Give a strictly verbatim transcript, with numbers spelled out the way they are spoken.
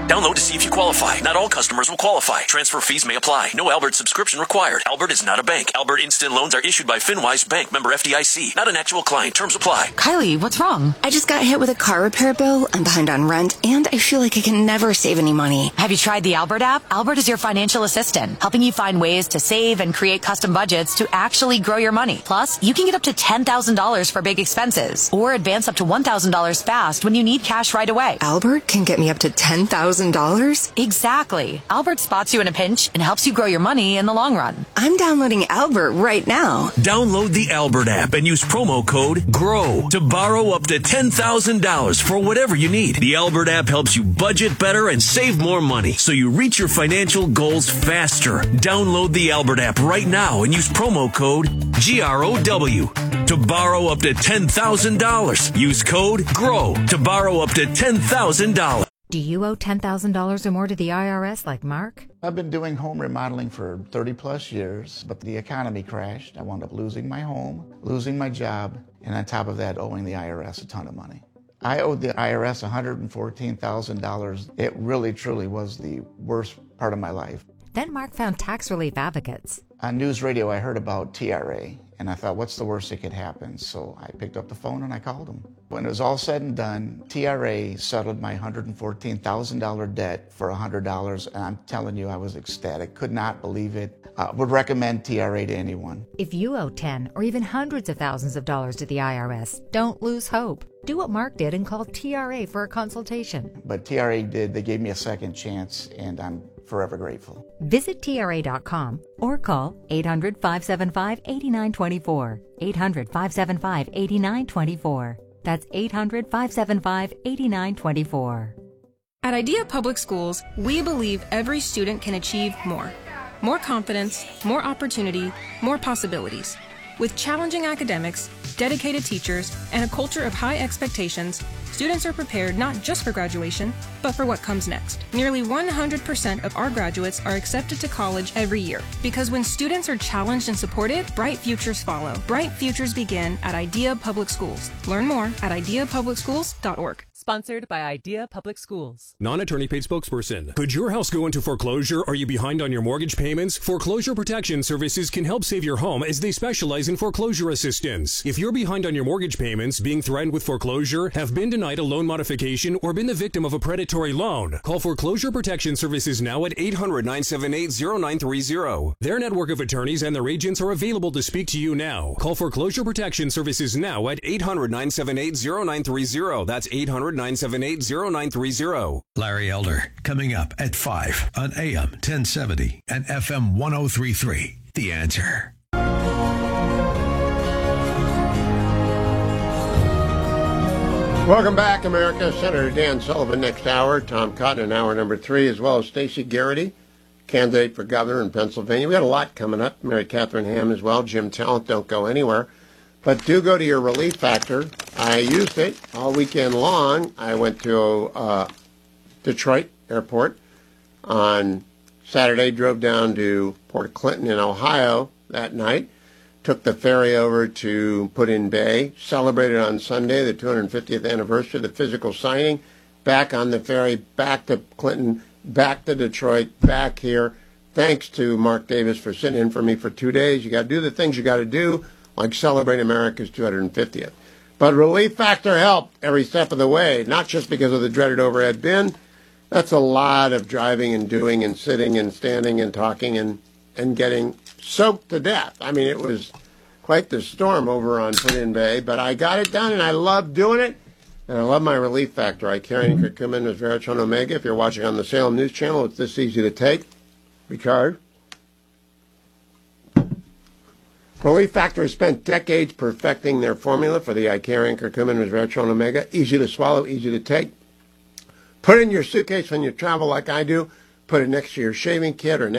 Download to see if you qualify. Not all customers will qualify. Transfer fees may apply. No Albert subscription required. Albert is not a bank. Albert Instant Loans are issued by FinWise Bank, member F D I C. Not an actual client. Terms apply. Kylie, what's wrong? I just got hit with a car repair bill. I'm behind on rent, and I feel like I can never save any money. Have you tried the Albert app? Albert is your financial assistant, helping you find ways to save and create custom budgets to actually grow your money. Plus, you can get up to ten thousand dollars for big expenses, or advance up to one thousand dollars fast when you need cash right away. Albert can get me up to ten thousand dollars? Exactly. Albert spots you in a pinch and helps you grow your money in the long run. I'm downloading Albert right now. Download the Albert app and use promo code GROW to borrow up to ten thousand dollars for whatever you need. The Albert app helps you budget better and save more money so you reach your financial goals faster. Download the Albert app right now and use promo code G R O W to borrow up to ten thousand dollars. Use code GROW to borrow up to ten thousand dollars. Do you owe ten thousand dollars or more to the I R S like Mark? I've been doing home remodeling for thirty plus years, but the economy crashed. I wound up losing my home, losing my job, and on top of that, owing the I R S a ton of money. I owed the I R S one hundred fourteen thousand dollars. It really, truly was the worst part of my life. Then Mark found Tax Relief Advocates. On news radio, I heard about T R A, and I thought, what's the worst that could happen? So I picked up the phone and I called them. When it was all said and done, T R A settled my one hundred fourteen thousand dollars debt for one hundred dollars, and I'm telling you, I was ecstatic. Could not believe it. Uh, would recommend T R A to anyone. If you owe ten or even hundreds of thousands of dollars to the I R S, don't lose hope. Do what Mark did and call T R A for a consultation. But T R A did. They gave me a second chance, and I'm forever grateful. Visit T R A dot com or call eight hundred, five seven five, eight nine two four. eight hundred, five seven five, eight nine two four. That's eight hundred, five seven five, eight nine two four. At Idea Public Schools, we believe every student can achieve more. More confidence, more opportunity, more possibilities. With challenging academics, dedicated teachers, and a culture of high expectations, students are prepared not just for graduation, but for what comes next. Nearly one hundred percent of our graduates are accepted to college every year, because when students are challenged and supported, bright futures follow. Bright futures begin at Idea Public Schools. Learn more at idea public schools dot org. Sponsored by Idea Public Schools. Non-attorney paid spokesperson. Could your house go into foreclosure? Are you behind on your mortgage payments? Foreclosure Protection Services can help save your home as they specialize in foreclosure assistance. If you're behind on your mortgage payments, being threatened with foreclosure, have been denied a loan modification, or been the victim of a predatory loan, call Foreclosure Protection Services now at eight hundred, nine seven eight, zero nine three zero. Their network of attorneys and their agents are available to speak to you now. Call Foreclosure Protection Services now at eight hundred, nine seven eight, zero nine three zero. That's eight hundred, nine seven eight, zero nine three zero. Larry Elder, coming up at five on A M ten seventy and F M one oh three point three. The Answer. Welcome back, America. Senator Dan Sullivan next hour. Tom Cotton in hour number three, as well as Stacey Garrity, candidate for governor in Pennsylvania. We got a lot coming up. Mary Catherine Ham as well. Jim Talent, don't go anywhere. But do go to your Relief Factor. I used it all weekend long. I went to uh, Detroit Airport on Saturday, drove down to Port Clinton in Ohio that night, took the ferry over to Put-in-Bay, celebrated on Sunday the two hundred fiftieth anniversary of the physical signing, back on the ferry, back to Clinton, back to Detroit, back here. Thanks to Mark Davis for sitting in for me for two days. You got to do the things you got to do, like celebrate America's two hundred fiftieth. But Relief Factor helped every step of the way, not just because of the dreaded overhead bin. That's a lot of driving and doing and sitting and standing and talking and, and getting soaked to death. I mean, it was quite the storm over on Put-in-Bay, but I got it done, and I love doing it, and I love my Relief Factor. Icarian curcumin, resveratrol, omega. If you're watching on the Salem News Channel, it's this easy to take. Ricard. Relief Factor has spent decades perfecting their formula for the Icarian curcumin, resveratrol, and omega. Easy to swallow, easy to take. Put it in your suitcase when you travel like I do. Put it next to your shaving kit or